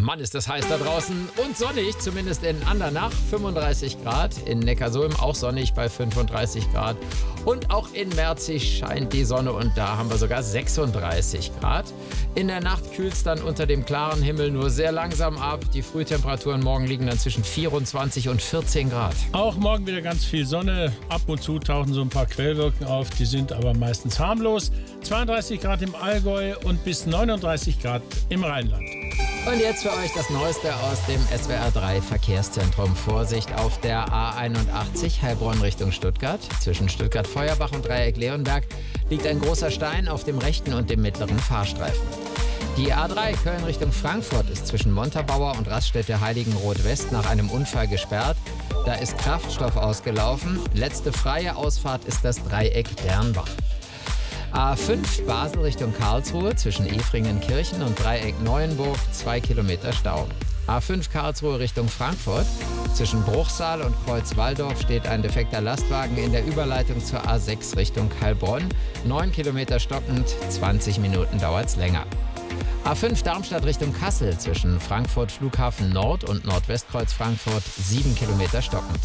Mann, ist das heiß da draußen und sonnig, zumindest in Andernach, 35 Grad. In Neckarsulm auch sonnig bei 35 Grad. Und auch in Merzig scheint die Sonne und da haben wir sogar 36 Grad. In der Nacht kühlt es dann unter dem klaren Himmel nur sehr langsam ab. Die Frühtemperaturen morgen liegen dann zwischen 24 und 14 Grad. Auch morgen wieder ganz viel Sonne. Ab und zu tauchen so ein paar Quellwolken auf, die sind aber meistens harmlos. 32 Grad im Allgäu und bis 39 Grad im Rheinland. Und jetzt für euch das Neueste aus dem SWR 3 Verkehrszentrum. Vorsicht auf der A81 Heilbronn Richtung Stuttgart. Zwischen Stuttgart-Feuerbach und Dreieck Leonberg liegt ein großer Stein auf dem rechten und dem mittleren Fahrstreifen. Die A3 Köln Richtung Frankfurt ist zwischen Montabaur und Raststätte Heiligenroth West nach einem Unfall gesperrt. Da ist Kraftstoff ausgelaufen. Letzte freie Ausfahrt ist das Dreieck Dernbach. A5 Basel Richtung Karlsruhe zwischen Efringen-Kirchen und Dreieck Neuenburg 2 Kilometer Stau. A5 Karlsruhe Richtung Frankfurt. Zwischen Bruchsal und Kreuz-Walldorf steht ein defekter Lastwagen in der Überleitung zur A6 Richtung Heilbronn. 9 Kilometer stockend, 20 Minuten dauert's länger. A5 Darmstadt Richtung Kassel zwischen Frankfurt Flughafen Nord und Nordwestkreuz Frankfurt 7 Kilometer stockend.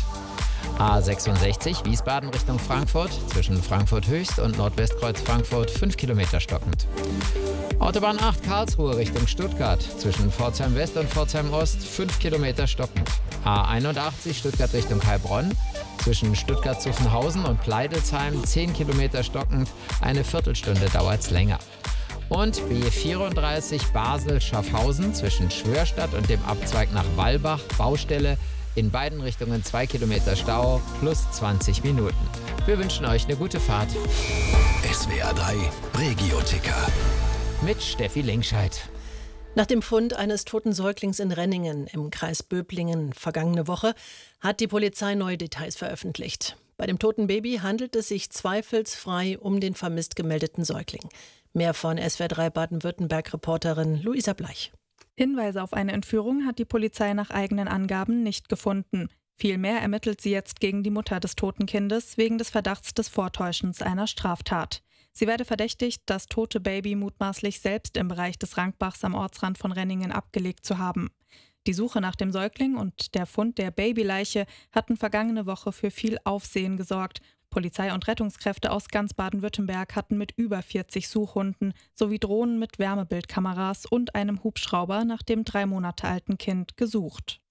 A66 Wiesbaden Richtung Frankfurt zwischen Frankfurt Höchst und Nordwestkreuz Frankfurt 5 Kilometer stockend. Autobahn 8 Karlsruhe Richtung Stuttgart zwischen Pforzheim West und Pforzheim Ost 5 Kilometer stockend. A81 Stuttgart Richtung Heilbronn zwischen Stuttgart-Zuffenhausen und Pleidelsheim 10 Kilometer stockend, eine Viertelstunde dauert's länger. Und B34 Basel-Schaffhausen zwischen Schwörstadt und dem Abzweig nach Wallbach, Baustelle, in beiden Richtungen 2 Kilometer Stau plus 20 Minuten. Wir wünschen euch eine gute Fahrt. SWR 3 Regio-Ticker. Mit Steffi Linkscheid. Nach dem Fund eines toten Säuglings in Renningen im Kreis Böblingen vergangene Woche hat die Polizei neue Details veröffentlicht. Bei dem toten Baby handelt es sich zweifelsfrei um den vermisst gemeldeten Säugling. Mehr von SWR 3 Baden-Württemberg-Reporterin Luisa Bleich. Hinweise auf eine Entführung hat die Polizei nach eigenen Angaben nicht gefunden. Vielmehr ermittelt sie jetzt gegen die Mutter des toten Kindes wegen des Verdachts des Vortäuschens einer Straftat. Sie werde verdächtigt, das tote Baby mutmaßlich selbst im Bereich des Rankbachs am Ortsrand von Renningen abgelegt zu haben. Die Suche nach dem Säugling und der Fund der Babyleiche hatten vergangene Woche für viel Aufsehen gesorgt. Polizei und Rettungskräfte aus ganz Baden-Württemberg hatten mit über 40 Suchhunden sowie Drohnen mit Wärmebildkameras und einem Hubschrauber nach dem 3 Monate alten Kind gesucht.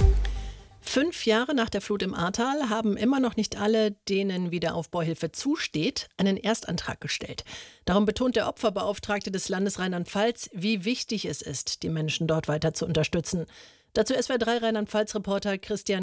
5 Jahre nach der Flut im Ahrtal haben immer noch nicht alle, denen Wiederaufbauhilfe zusteht, einen Erstantrag gestellt. Darum betont der Opferbeauftragte des Landes Rheinland-Pfalz, wie wichtig es ist, die Menschen dort weiter zu unterstützen. Dazu SWR 3 Rheinland-Pfalz-Reporter Christian